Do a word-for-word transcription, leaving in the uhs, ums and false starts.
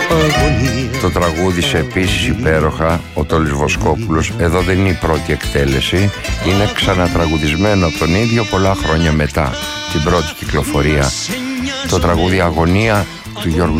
Το τραγούδισε επίσης υπέροχα ο Τόλης Βοσκόπουλος. Εδώ δεν είναι η πρώτη εκτέλεση, είναι ξανατραγουδισμένο από τον ίδιο πολλά χρόνια μετά την πρώτη κυκλοφορία. Το τραγούδι Αγωνία του Γιώργου